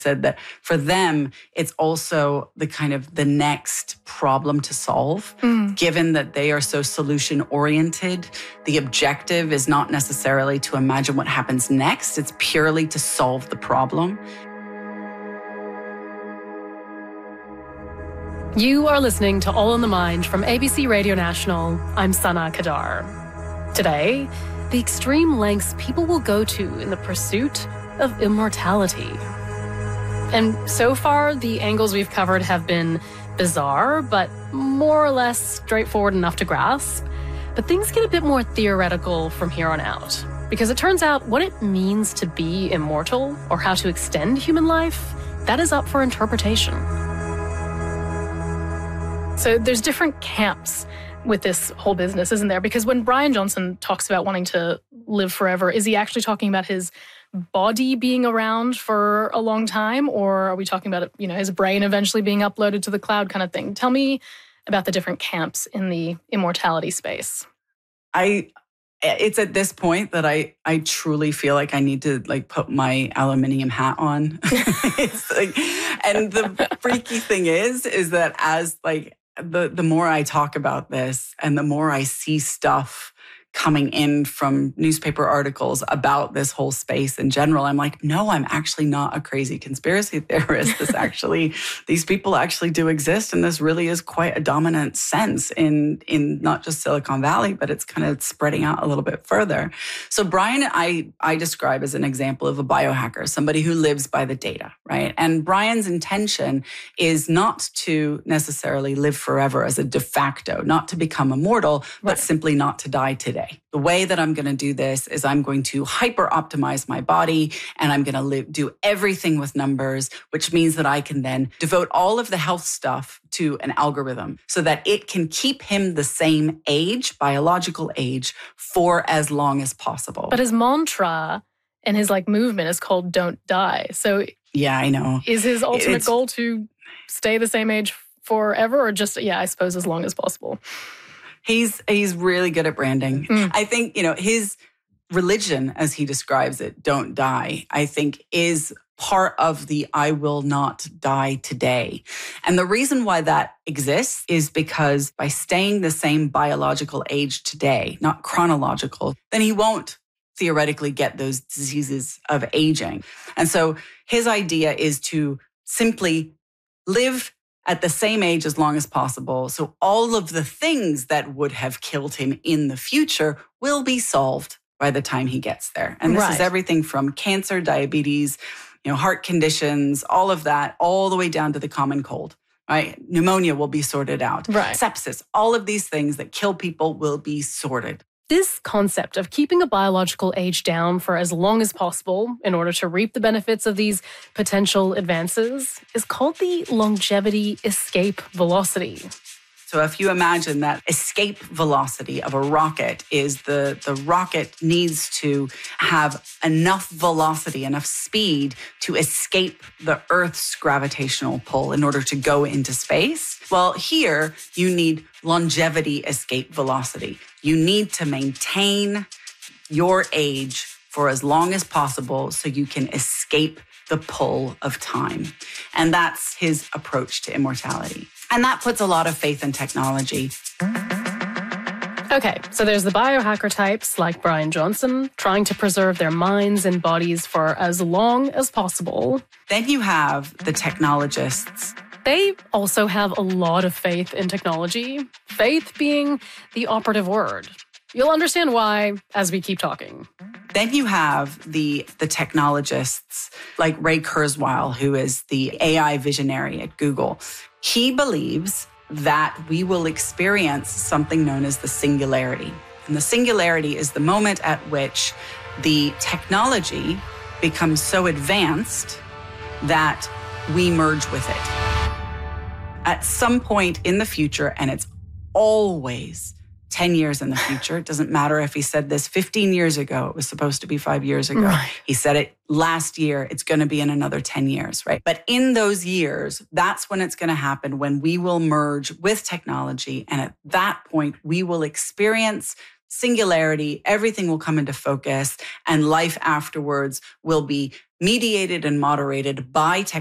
said that for them, it's also the kind of the next problem to solve. Given that they are so solution oriented, the objective is not necessarily to imagine what happens next. It's purely to solve the problem. You are listening to All in the Mind from ABC Radio National. I'm Sana Kadar. Today, the extreme lengths people will go to in the pursuit of immortality. And so far, the angles we've covered have been bizarre, but more or less straightforward enough to grasp. But things get a bit more theoretical from here on out. Because it turns out what it means to be immortal, or how to extend human life, that is up for interpretation. So there's different camps with this whole business, isn't there? Because when Brian Johnson talks about wanting to live forever, is he actually talking about his body being around for a long time? Or are we talking about, his brain eventually being uploaded to the cloud kind of thing? Tell me about the different camps in the immortality space. It's at this point that I truly feel like I need to put my aluminium hat on. And the freaky thing is that as the more I talk about this and the more I see stuff coming in from newspaper articles about this whole space in general, I'm like, no, I'm actually not a crazy conspiracy theorist. These people actually do exist. And this really is quite a dominant sense in not just Silicon Valley, but it's kind of spreading out a little bit further. So Brian, I describe as an example of a biohacker, somebody who lives by the data, right? And Brian's intention is not to necessarily live forever as a de facto, not to become immortal, but simply not to die today. The way that I'm going to do this is I'm going to hyper optimize my body and I'm going to do everything with numbers, which means that I can then devote all of the health stuff to an algorithm so that it can keep him the same age, biological age, for as long as possible. But his mantra and his movement is called "Don't Die." So yeah, I know. Is his ultimate goal to stay the same age forever, or just I suppose as long as possible? He's really good at branding. I think, his religion, as he describes it, "Don't die," I think is part of the "I will not die today." And the reason why that exists is because by staying the same biological age today, not chronological, then he won't theoretically get those diseases of aging. And so his idea is to simply live at the same age as long as possible. So all of the things that would have killed him in the future will be solved by the time he gets there. And this is everything from cancer, diabetes, heart conditions, all of that, all the way down to the common cold, right? Pneumonia will be sorted out. Sepsis, all of these things that kill people will be sorted. This concept of keeping a biological age down for as long as possible in order to reap the benefits of these potential advances is called the longevity escape velocity. So if you imagine that escape velocity of a rocket is the rocket needs to have enough velocity, enough speed to escape the Earth's gravitational pull in order to go into space. Well, here you need longevity escape velocity. You need to maintain your age for as long as possible so you can escape the pull of time. And that's his approach to immortality. And that puts a lot of faith in technology. Okay, so there's the biohacker types like Brian Johnson trying to preserve their minds and bodies for as long as possible. Then you have the technologists. They also have a lot of faith in technology, faith being the operative word. You'll understand why as we keep talking. Then you have the technologists like Ray Kurzweil, who is the AI visionary at Google. He believes that we will experience something known as the singularity. And the singularity is the moment at which the technology becomes so advanced that we merge with it. At some point in the future, and it's always 10 years in the future. It doesn't matter if he said this 15 years ago. It was supposed to be 5 years ago. Right. He said it last year. It's going to be in another 10 years, right? But in those years, that's when it's going to happen, when we will merge with technology. And at that point, we will experience singularity. Everything will come into focus, and life afterwards will be mediated and moderated by